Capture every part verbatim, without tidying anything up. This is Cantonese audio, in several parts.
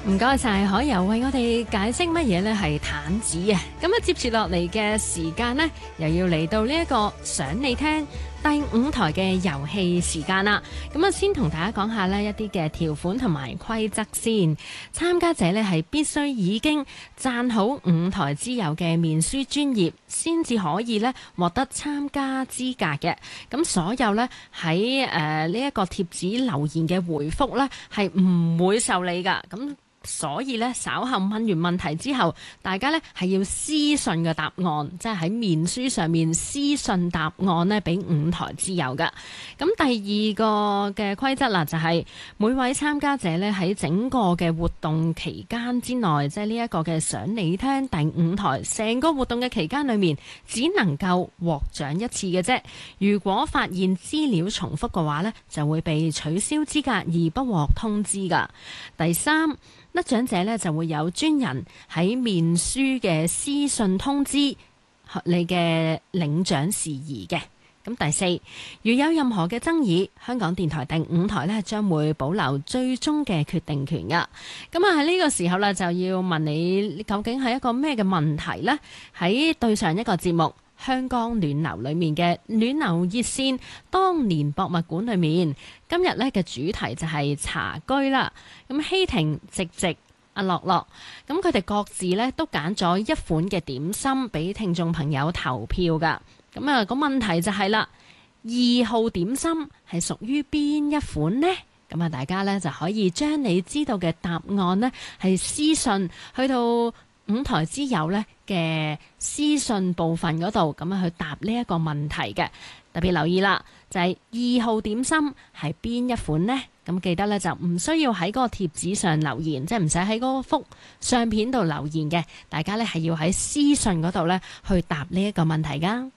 唔該晒海游為我哋解釋乜嘢呢係彈指啊！咁啊，接住落嚟嘅時間呢，又要嚟到呢一個想你聽第五台嘅遊戲時間啦。咁啊，先同大家講下呢一啲嘅條款同埋規則先。參加者呢係必須已經讚好五台之友嘅面書專頁，先至可以呢獲得參加資格嘅。咁所有呢喺誒呢一個貼紙留言嘅回覆呢，係唔會受理噶。咁所以咧，稍後問完問題之後，大家咧係要私信嘅答案，即係喺面書上面私信答案咧，俾五台之友噶。咁第二個嘅規則啦，就係每位參加者咧喺整個嘅活動期間之內，即係呢一個嘅想你聽第五台成個活動嘅期間裏面，只能夠獲獎一次嘅啫。如果發現資料重複嘅話咧，就會被取消資格而不獲通知噶。第三，得獎者咧就會有專人喺面書嘅私信通知你嘅領獎事宜嘅。咁第四，如有任何嘅爭議，香港電台第五台咧將會保留最終嘅決定權噶。咁啊喺呢個時候咧就要問你，究竟係一個咩嘅問題呢？喺對上一個節目香港暖流裏面嘅暖流熱線當年博物館裏面，今日咧嘅主題就係茶居啦。咁希婷、直直、阿樂樂，咁佢哋各自咧都揀咗一款嘅點心俾聽眾朋友投票噶。咁啊，個問題就係啦，二號點心係屬於邊一款呢？咁啊，大家咧就可以將你知道嘅答案呢係私信去到五台之友呢嘅私信部分嗰度，咁樣去答呢一個問題嘅。特別留意啦，就係二號點心係邊一款呢？咁記得咧就唔需要喺嗰個貼紙上留言，即係唔使喺嗰幅相片度留言嘅。大家咧係要喺私信嗰度咧去答呢一個問題噶。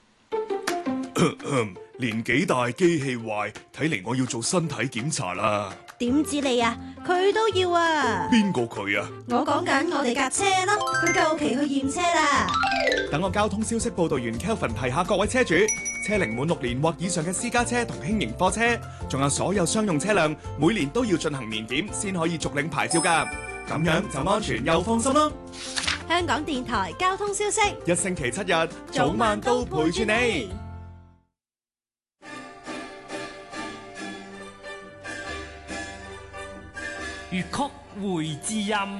年紀大機器壞，睇嚟我要做身體檢查啦。 點知你啊？佢都要啊！ 邊個佢啊？ 我講緊我哋架車咯，佢夠期去驗車啦。 等我交通消息報道員 Kelvin 提下各位車主，車齡滿六年或以上嘅私家車同輕型貨車，仲有所有商用車輛，每年都要進行年檢先可以續領牌照㗎。咁樣就安全又放心啦。 香港電台交通消息， 一星期七日，早晚都陪住你。 粵曲會知音。